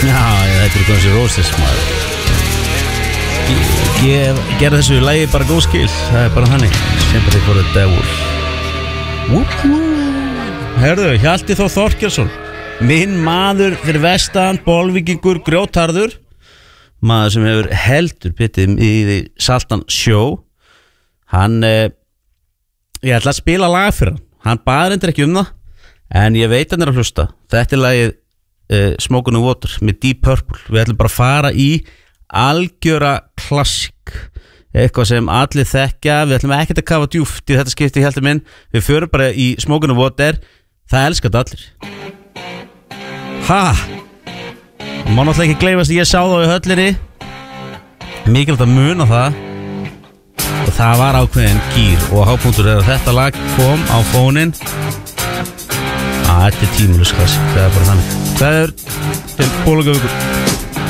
Já, þetta Guns N' Roses maður. Gera þessu lagi bara góð skil. Það bara þannig. Sympathy for the Devil. Herðu, Hjalti Þór Þorkelsson, minn maður fyrir vestan, bolvíkingur, grjótharður, maður sem hefur heldur pitið í því Saltan Show. Hann ég ætla að spila lag fyrir hann baður endur ekki það, en ég veit hann að hlusta. Þetta lagið Smoke on the Water með Deep Purple. Við ætlum bara að fara í algjöra klassík, eitthvað sem allir þekkja. Við ætlum ekkert að kafa djúft í þetta skipti, Hjalti minn. Við förum bara í Smoke on the Water. Það elskat allir. Má náttúrulega ekki gleymast, ég sá þá í höllinni, mikilvægt að muna það, og það var ákveðin gýr. Og hápunktur er að þetta lag kom á fónin. Þetta er tímulust klassík, það er bara þannig. Það er til Bólungavíkur.